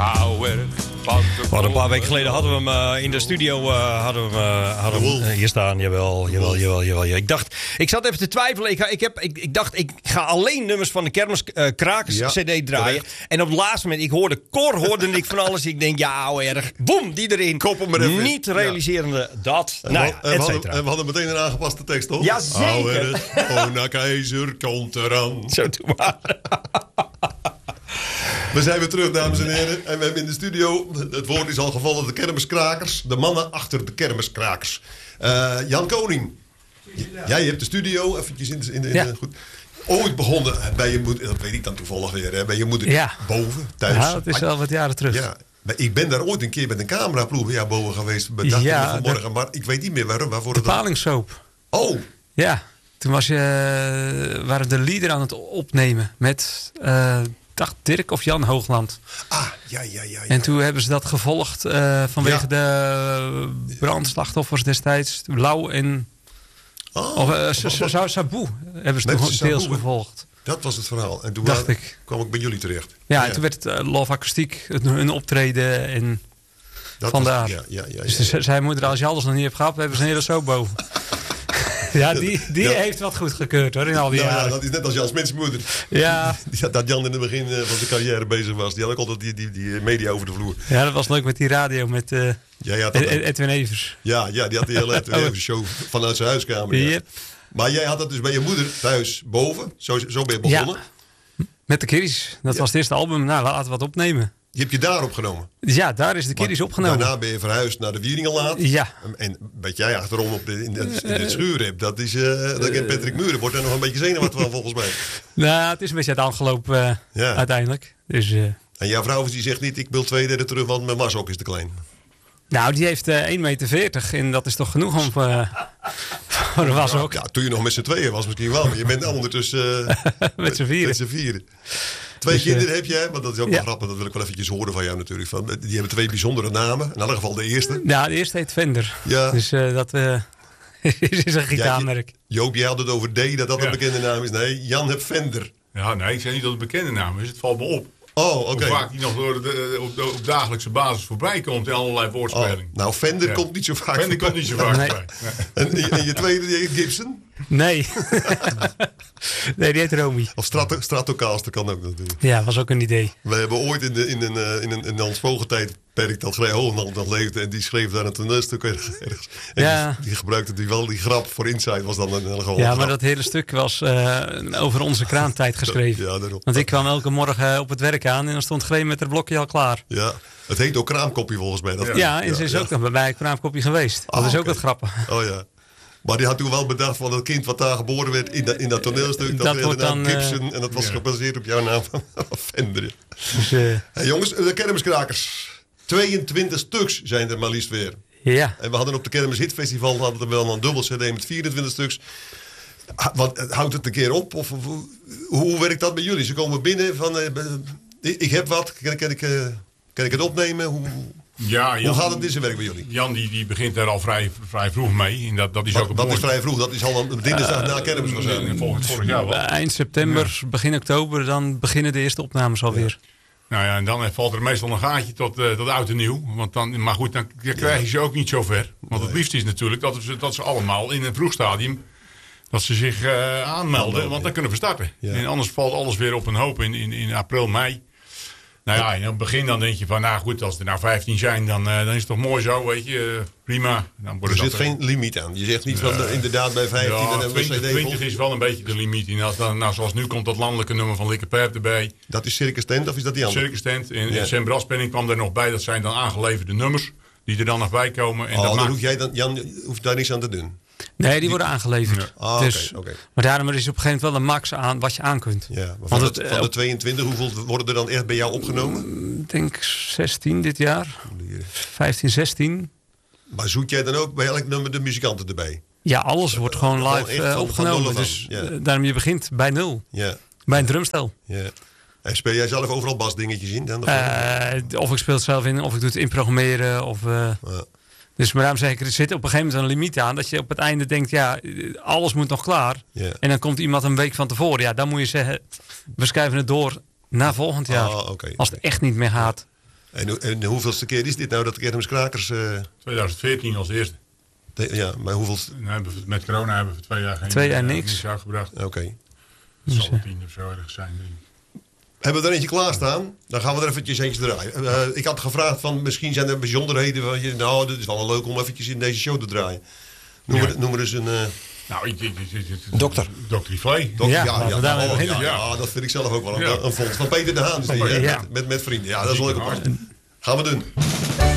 Hou erg van de Maar een paar weken geleden hadden we hem in de studio hadden we hem hier staan. Jawel. Ik zat even te twijfelen. Ik dacht, ik ga alleen nummers van de Kermiskrakers CD draaien. Terecht. En op het laatste moment, hoorde ik van alles. Ik denk, ja, erg. Boem, die erin. Kop hem maar even. Niet realiserende dat. En we hadden meteen een aangepaste tekst, toch? Ja, zeker. Hou erg, Ona Keizer komt eraan. Zo doe maar. We zijn weer terug, dames en heren. En we hebben in de studio, het woord is al gevallen, de Kermiskrakers. De mannen achter de Kermiskrakers. Jan Koning. Jij hebt de studio eventjes goed. Ooit begonnen bij je moeder, dat weet ik dan toevallig weer, hè, bij je moeder boven, thuis. Ja, dat is wel wat jaren terug. Ja, ik ben daar ooit een keer met een cameraploeg bij jou boven geweest. Vanmorgen, maar ik weet niet meer waarvoor de het... palingsoap. Oh. Ja, toen waren de lieder aan het opnemen met... dacht Dirk of Jan Hoogland. Ja. En toen hebben ze dat gevolgd vanwege de brandslachtoffers destijds. Lau en Saboe hebben ze toen deels gevolgd. Dat was het verhaal. En toen kwam ik bij jullie terecht. Ja, en toen werd het Love Akoestiek een optreden en vandaar. Dus zij moeder, als je alles nog niet hebt gehad, hebben ze een hele soap boven. Ja, die heeft wat goed gekeurd hoor, in al die jaren. Ja, dat is net als Jans mensenmoeder. Ja. Dat Jan in het begin van zijn carrière bezig was. Die had ook altijd die media over de vloer. Ja, dat was leuk met die radio met Edwin Evers. Ja, die had die hele Edwin Evers show vanuit zijn huiskamer. Ja. Yep. Maar jij had dat dus bij je moeder thuis boven. Zo ben je begonnen. Ja, met de Kiddies. Dat was het eerste album. Nou, laten we wat opnemen. Die heb je daar opgenomen? Ja, daar is de Kiddies opgenomen. Daarna ben je verhuisd naar de Wieringenlaat. Ja. En wat jij achterom in het schuur hebt, dat is... Patrick Muren wordt er nog een beetje zenuwachtig van volgens mij. Nou, het is een beetje het aangelopen uiteindelijk. Dus, en jouw vrouw die zegt niet, ik wil 2/3 terug, want mijn mashok is te klein. Nou, die heeft 1,40 meter en dat is toch genoeg om voor een washok. Ja, toen je nog met z'n tweeën was misschien wel, maar je bent nou ondertussen met z'n vieren. 2 kinderen heb jij, want dat is ook wel grappig. Dat wil ik wel eventjes horen van jou natuurlijk. Die hebben 2 bijzondere namen. In elk geval de eerste. Ja, de eerste heet Fender. Ja. Dus dat is een gitaarmerk. Joop, jij had het over D, dat een bekende naam is. Nee, Jan heeft Fender. Ja, nee, ik zeg niet dat het een bekende naam is. Het valt me op. Oh, oké. Hoe vaak die nog op dagelijkse basis voorbij komt in allerlei woordspeling. Nou, Fender komt niet zo vaak Fender komt niet zo vaak voorbij. Nee. En je tweede, die heet Gibson? Nee. Nee, die heet Romy. Of Stratocaster kan ook natuurlijk. Ja, was ook een idee. We hebben ooit in Hans Vogeltijdperk dat Grij Holland nog leefde. En die schreef daar een toneelstuk ergens. En die gebruikte die grap voor Inside was dan een gewoon. Ja, maar dat hele stuk was over onze kraamtijd geschreven. Ja, daarom. Want ik kwam elke morgen op het werk aan en dan stond Gree met haar blokje al klaar. Ja, het heet ook kraamkopje volgens mij. En ze is ook nog bij mij kraamkopje geweest. Dat is ook wat grappig. Oh ja. Maar die had toen wel bedacht van het kind wat daar geboren werd in dat toneelstuk. Dat wordt dan Gibson en dat was gebaseerd op jouw naam van Fender. Dus, hey, jongens, de Kermiskrakers. 22 stuks zijn er maar liefst weer. Ja. En we hadden op de Kermis Hitfestival hadden we wel een dubbel CD met 24 stuks. Houdt het een keer op? Of hoe werkt dat bij jullie? Ze komen binnen van ik heb wat, kan ik het opnemen? Hoe gaat het in zijn werk bij jullie? Jan die begint daar al vrij vroeg mee. En dat is ook is vrij vroeg? Dat is al een dinsdag na Kermis waarschijnlijk. Vorig jaar wel. Eind september, begin oktober, dan beginnen de eerste opnames alweer. Ja. Nou ja, en dan valt er meestal een gaatje tot oud en nieuw. Maar goed, dan krijg je ze ook niet zo ver. Want het liefst is natuurlijk dat ze allemaal in een vroeg stadium... dat ze zich aanmelden, want dan kunnen we starten. Ja. En anders valt alles weer op een hoop in april, mei. Nou ja, in het begin dan denk je van, nou goed, als er nou 15 zijn, dan is het toch mooi zo, weet je, prima. Dan er zit geen limiet aan. Je zegt niet van, inderdaad bij 15... Ja, 20 is wel een beetje de limiet. En als dan, nou, zoals nu komt dat landelijke nummer van Likke Perp erbij. Dat is Circus Tent of is dat die andere? Circus Tent. En Sam Braspenning kwam er nog bij. Dat zijn dan aangeleverde nummers die er dan nog bij komen. En dan hoef jij dan, Jan hoeft daar niks aan te doen. Nee, die worden aangeleverd. Ja. Dus, okay. Maar daarom is op een gegeven moment wel een max aan wat je aan kunt. Ja, maar van de 22, hoeveel worden er dan echt bij jou opgenomen? Ik denk 16 dit jaar. 15, 16. Maar zoek jij dan ook bij elk nummer de muzikanten erbij? Ja, alles wordt gewoon live opgenomen. Dus daarom je begint bij 0. Ja. Bij een drumstel. Ja. En speel jij zelf overal basdingetjes in? Dan of ik speel het zelf in, of ik doe het inprogrammeren. Of... Dus maar daarom zeg ik, er zit op een gegeven moment een limiet aan. Dat je op het einde denkt, ja, alles moet nog klaar. Yeah. En dan komt iemand een week van tevoren. Ja, dan moet je zeggen, we schuiven het door naar volgend jaar. Okay. Als het echt niet meer gaat. En hoeveelste keer is dit nou dat de Kermiskrakers... 2014 als eerste. Ja, maar hoeveel... Met corona hebben we 2 jaar geen 2 jaar niks uitgebracht. Oké. Dat zal 10 of zo ergens zijn. Hebben we er eentje klaarstaan? Dan gaan we er eventjes eentje draaien. Ik had gevraagd van misschien zijn er bijzonderheden van je. Nou, dit is wel leuk om eventjes in deze show te draaien. Noem er eens een... Dokter. Dr. Vlee. Ja, dat vind ik zelf ook wel een vondst. Van Peter de Haan is die, met vrienden. Ja, dat is leuk. Gaan we doen.